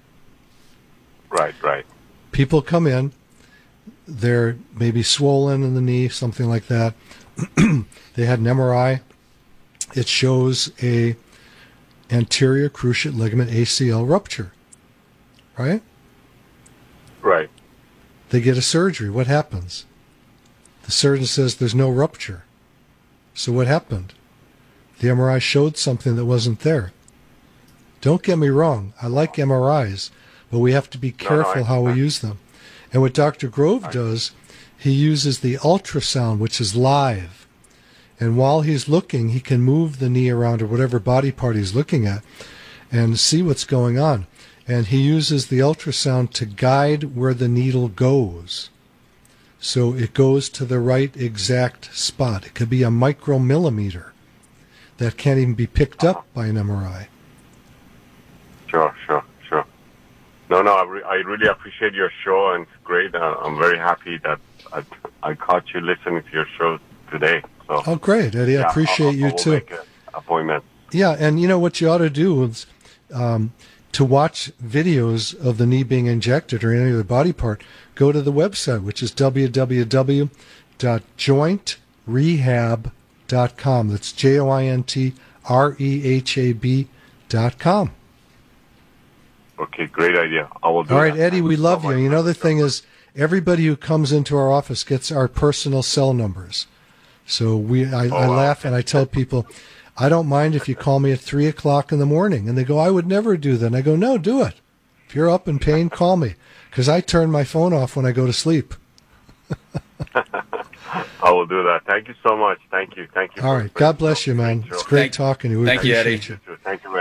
Right, right.
People come in, they're maybe swollen in the knee, something like that. They had an M R I. It shows a anterior cruciate ligament A C L rupture, right?
Right.
They get a surgery. What happens? The surgeon says there's no rupture. So what happened? The M R I showed something that wasn't there. Don't get me wrong. I like M R Is, but we have to be careful
no, I,
how we
I,
use them. And what Doctor Grove does, he uses the ultrasound, which is live. And while he's looking, he can move the knee around or whatever body part he's looking at and see what's going on. And he uses the ultrasound to guide where the needle goes. So it goes to the right exact spot. It could be a micromillimeter that can't even be picked up by an M R I.
Sure, sure, sure. No, no, I, re- I really appreciate your show, and it's great. Uh, I'm very happy that I, I caught you listening to your show today. So,
Oh, great, Eddie.
yeah,
I appreciate
I'll,
you
I will
too.
Make an appointment.
Yeah, and you know what you ought to do is um, to watch videos of the knee being injected or any other body part, go to the website, which is w w w dot joint rehab dot com. That's J O I N T R E H A B dot com.
Okay, great idea. I will do
All right,
that.
Eddie, we love you. You know, the thing is, everybody who comes into our office gets our personal cell numbers. So we, I,
Oh,
I
wow.
laugh and I tell people, I don't mind if you call me at three o'clock in the morning. And they go, I would never do that. And I go, no, do it. If you're up in pain, call me. Because I turn my phone off when I go to sleep.
I will do that. Thank you so much. Thank you. Thank you.
All right. God bless you, man. It's great talking to you. We
Thank you,
appreciate
Eddie.
you.
Thank you very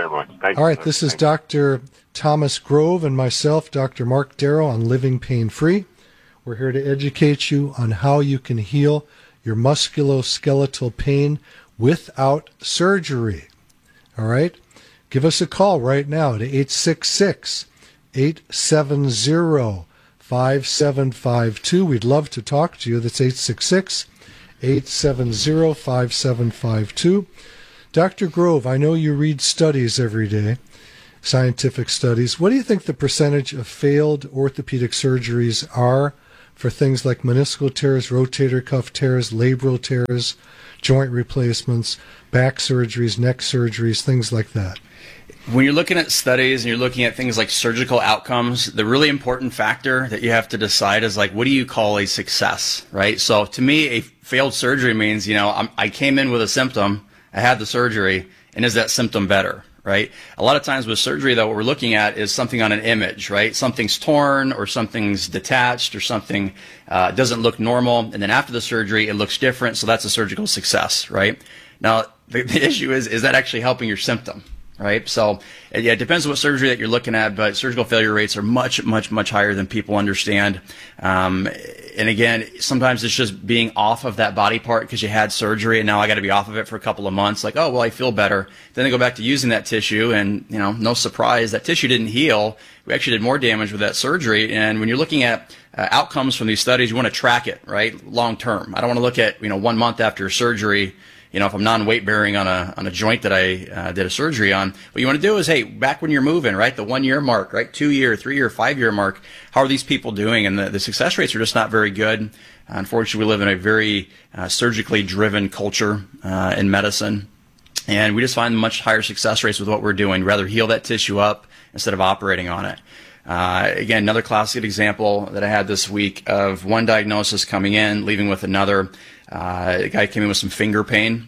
very much. Thank
All
you,
right,
sir.
this is Doctor Thomas Grove and myself, Doctor Mark Darrow, on Living Pain Free. We're here to educate you on how you can heal your musculoskeletal pain without surgery. All right? Give us a call right now to eight six six, eight seven zero, five seven five two. We'd love to talk to you. That's eight six six, eight seven zero, five seven five two. Doctor Grove, I know you read studies every day, scientific studies. What do you think the percentage of failed orthopedic surgeries are for things like meniscal tears, rotator cuff tears, labral tears, joint replacements, back surgeries, neck surgeries, things like that?
When you're looking at studies and you're looking at things like surgical outcomes, the really important factor that you have to decide is like, what do you call a success, right? So to me, a failed surgery means, you know, I'm, I came in with a symptom, I had the surgery, and is that symptom better? Right? A lot of times with surgery, though, what we're looking at is something on an image, right? Something's torn or something's detached or something uh, doesn't look normal. And then after the surgery, it looks different. So that's a surgical success, right? Now, the, the issue is, is that actually helping your symptom? Right? So, yeah, it depends on what surgery that you're looking at, but surgical failure rates are much, much, much higher than people understand. Um, and again, sometimes it's just being off of that body part because you had surgery and now I got to be off of it for a couple of months. Like, oh, well, I feel better. Then they go back to using that tissue and, you know, no surprise, that tissue didn't heal. We actually did more damage with that surgery. And when you're looking at uh, outcomes from these studies, you want to track it, right? Long term. I don't want to look at, you know, one month after surgery. You know, if I'm non-weight bearing on a on a joint that I uh, did a surgery on, what you want to do is, hey, back when you're moving, right, the one year mark, right, two year, three year, five year mark, how are these people doing? And the, the success rates are just not very good. Uh, unfortunately, we live in a very uh, surgically driven culture uh, in medicine, and we just find much higher success rates with what we're doing. We'd rather heal that tissue up instead of operating on it. Uh, again, another classic example that I had this week of one diagnosis coming in, leaving with another. Uh, a guy came in with some finger pain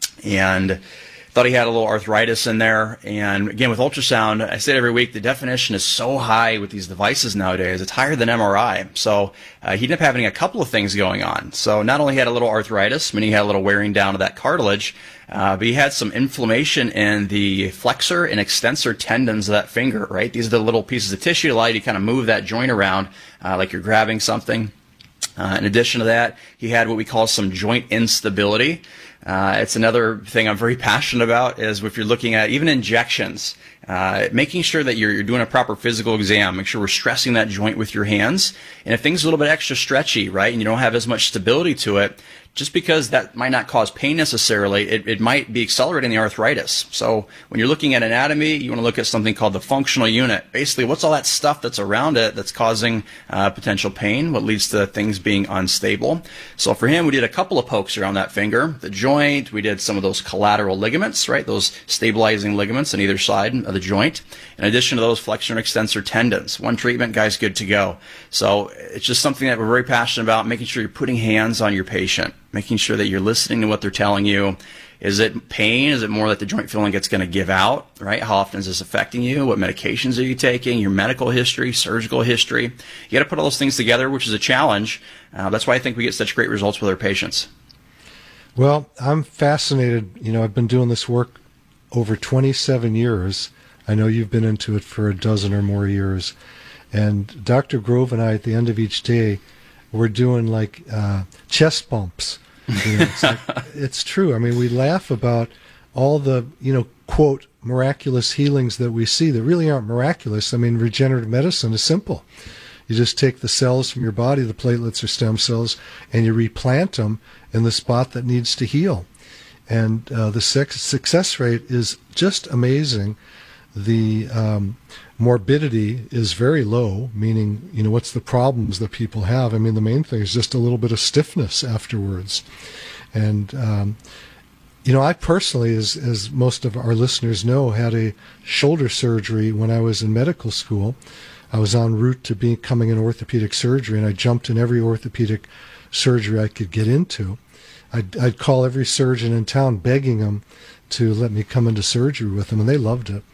and thought he had a little arthritis in there. And again, with ultrasound, I say it every week, the definition is so high with these devices nowadays. It's higher than M R I. So uh, he ended up having a couple of things going on. So not only had a little arthritis, meaning he had a little wearing down of that cartilage, uh, but he had some inflammation in the flexor and extensor tendons of that finger, right? These are the little pieces of tissue that allow you to kind of move that joint around uh, like you're grabbing something. Uh, in addition to that, he had what we call some joint instability. Uh, it's another thing I'm very passionate about is if you're looking at even injections, uh, making sure that you're, you're doing a proper physical exam, make sure we're stressing that joint with your hands. And if things are a little bit extra stretchy, right, and you don't have as much stability to it, just because that might not cause pain necessarily, it, it might be accelerating the arthritis. So when you're looking at anatomy, you want to look at something called the functional unit. Basically, what's all that stuff that's around it that's causing uh, potential pain, what leads to things being unstable. So for him, we did a couple of pokes around that finger, the joint. We did some of those collateral ligaments, right, those stabilizing ligaments on either side of the joint. In addition to those flexor and extensor tendons. One treatment, guy's good to go. So it's just something that we're very passionate about, making sure you're putting hands on your patient, making sure that you're listening to what they're telling you. Is it pain? Is it more that the joint feeling it's going to give out, right? How often is this affecting you? What medications are you taking? Your medical history, surgical history. You got to put all those things together, which is a challenge. Uh, that's why I think we get such great results with our patients.
Well, I'm fascinated. You know, I've been doing this work over twenty-seven years. I know you've been into it for a dozen or more years. And Doctor Grove and I, at the end of each day, we're doing like uh, chest bumps. You know, it's, like, it's true. I mean, we laugh about all the, you know, quote, miraculous healings that we see that really aren't miraculous. I mean, regenerative medicine is simple. You just take the cells from your body, the platelets or stem cells, and you replant them in the spot that needs to heal. And uh, the sex- success rate is just amazing. The um, morbidity is very low, meaning, you know, what's the problems that people have? I mean, the main thing is just a little bit of stiffness afterwards. And, um, you know, I personally, as, as most of our listeners know, had a shoulder surgery when I was in medical school. I was en route to becoming an orthopedic surgeon, and I jumped in every orthopedic surgery I could get into. I'd, I'd call every surgeon in town begging them to let me come into surgery with them, and they loved it.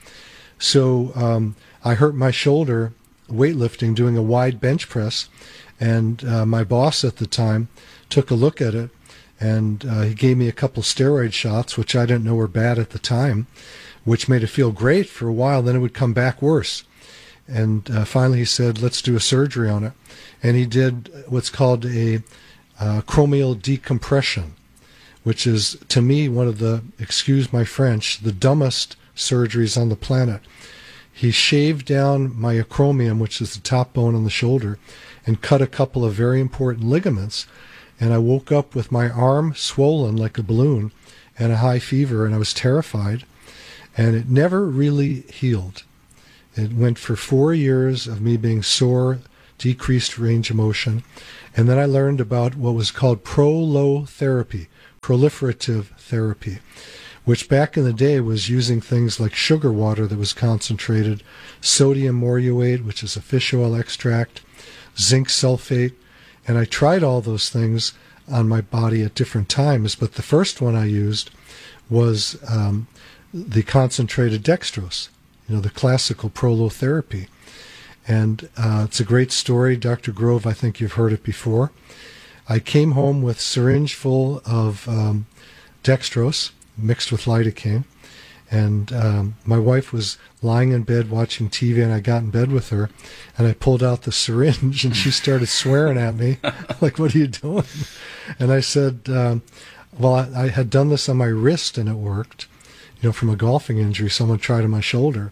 So um, I hurt my shoulder weightlifting, doing a wide bench press, and uh, my boss at the time took a look at it, and uh, he gave me a couple steroid shots, which I didn't know were bad at the time, which made it feel great for a while. Then it would come back worse. And uh, finally he said, let's do a surgery on it. And he did what's called a uh, acromial decompression, which is, to me, one of the, excuse my French, the dumbest surgeries on the planet. He shaved down my acromion, which is the top bone on the shoulder, and cut a couple of very important ligaments. And I woke up with my arm swollen like a balloon and a high fever, and I was terrified. And it never really healed. It went for four years of me being sore, decreased range of motion. And then I learned about what was called prolotherapy, proliferative therapy, which back in the day was using things like sugar water that was concentrated, sodium moruate, which is a fish oil extract, zinc sulfate. And I tried all those things on my body at different times, but the first one I used was um, the concentrated dextrose, you know, the classical prolotherapy. And uh, it's a great story. Doctor Grove, I think you've heard it before. I came home with a syringe full of um, dextrose mixed with lidocaine. And um, my wife was lying in bed watching T V, and I got in bed with her, and I pulled out the syringe, and she started swearing at me, like, what are you doing? And I said, um, well, I, I had done this on my wrist, and it worked, you know, from a golfing injury. Someone tried on my shoulder.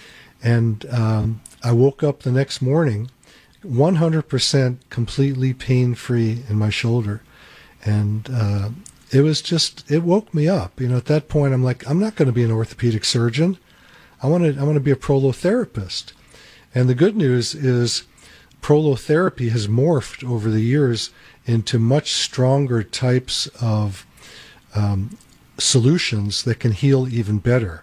And um, I woke up the next morning one hundred percent completely pain-free in my shoulder. And uh, it was just, it woke me up. You know, at that point, I'm like, I'm not going to be an orthopedic surgeon. I want to I want to be a prolotherapist. And the good news is prolotherapy has morphed over the years into much stronger types of um, solutions that can heal even better.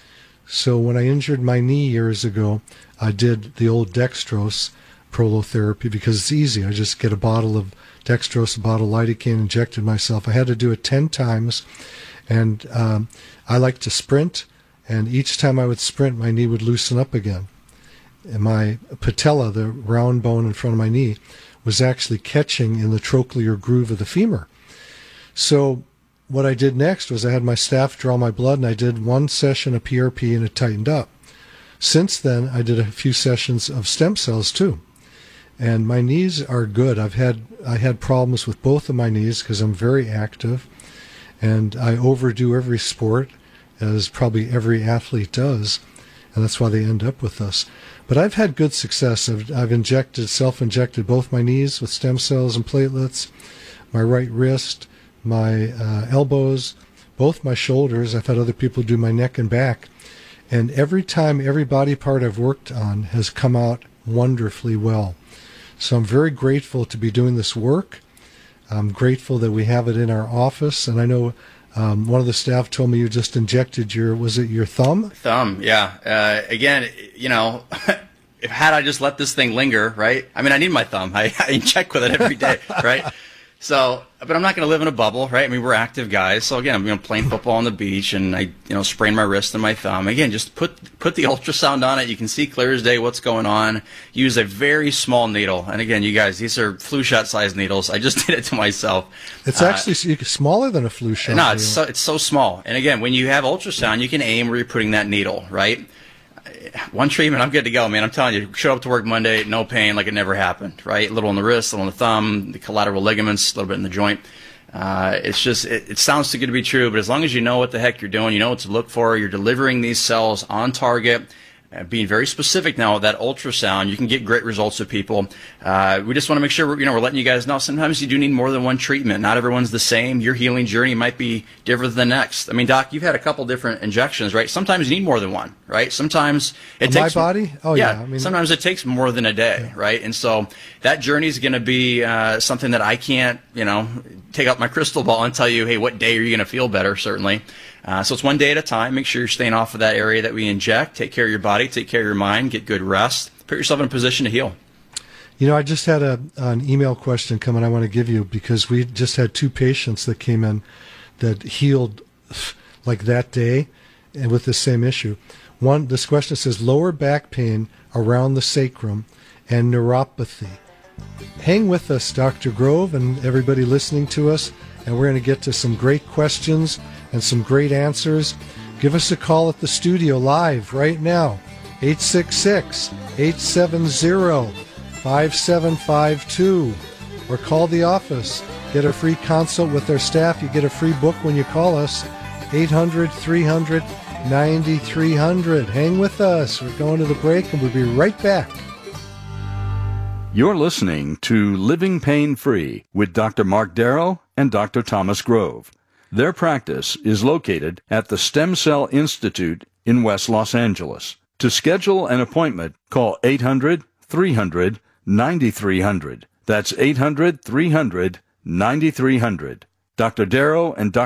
So when I injured my knee years ago, I did the old dextrose prolotherapy because it's easy. I just get a bottle of dextrose, a bottle of lidocaine, injected myself. I had to do it ten times, and um, I like to sprint, and each time I would sprint, my knee would loosen up again. And my patella, the round bone in front of my knee, was actually catching in the trochlear groove of the femur. So what I did next was I had my staff draw my blood, and I did one session of P R P, and it tightened up. Since then, I did a few sessions of stem cells too. And my knees are good. I've had I had problems with both of my knees because I'm very active, and I overdo every sport, as probably every athlete does, and that's why they end up with us. But I've had good success. I've, I've injected, self-injected both my knees with stem cells and platelets, my right wrist, my uh, elbows, both my shoulders. I've had other people do my neck and back. And every time, every body part I've worked on has come out wonderfully well. So I'm very grateful to be doing this work. I'm grateful that we have it in our office. And I know um, one of the staff told me you just injected your, was it your thumb?
Thumb, yeah. Uh, again, you know, had I just let this thing linger, right? I mean, I need my thumb. I, I check with it every day, right? So, but I'm not going to live in a bubble, right? I mean, we're active guys. So again, I'm you know, playing football on the beach, and I, you know, sprained my wrist and my thumb. Again, just put put the ultrasound on it. You can see clear as day what's going on. Use a very small needle. And again, you guys, these are flu shot sized needles. I just did it to myself.
It's uh, actually smaller than a flu shot.
No, it's so, it's so small. And again, when you have ultrasound, you can aim where you're putting that needle, right? One treatment, I'm good to go, man. I'm telling you, show up to work Monday, no pain, like it never happened, right? A little on the wrist, a little on the thumb, the collateral ligaments, a little bit in the joint. Uh, it's just, it, it sounds too good to be true, but as long as you know what the heck you're doing, you know what to look for, you're delivering these cells on target, uh, being very specific now with that ultrasound, you can get great results with people. Uh, we just want to make sure we're, you know, we're letting you guys know sometimes you do need more than one treatment. Not everyone's the same. Your healing journey might be different than the next. I mean, Doc, you've had a couple different injections, right? Sometimes you need more than one, right? Sometimes it
My
takes
body? Oh, yeah. I mean,
sometimes it takes more than a day, yeah. right? And so that journey is going to be uh, something that I can't, you know, take out my crystal ball and tell you, hey, what day are you going to feel better, certainly. Uh, so it's one day at a time. Make sure you're staying off of that area that we inject. Take care of your body. Take care of your mind. Get good rest. Put yourself in a position to heal.
You know, I just had a an email question come in I want to give you because we just had two patients that came in that healed like that day and with the same issue. One, this question says lower back pain around the sacrum and neuropathy. Hang with us, Doctor Grove, and everybody listening to us, and we're going to get to some great questions and some great answers. give us a call at the studio live right now, eight six six, eight seven zero, five seven five two, or call the office. Get a free consult with our staff. You get a free book when you call us, eight hundred, three hundred, ninety-three hundred. Hang with us. We're going to the break, and we'll be right back.
You're listening to Living Pain Free with Doctor Mark Darrow and Doctor Thomas Grove. Their practice is located at the Stem Cell Institute in West Los Angeles. To schedule an appointment, call eight hundred, three hundred, ninety-three hundred. That's eight hundred, three hundred, ninety-three hundred. Doctor Darrow and Doctor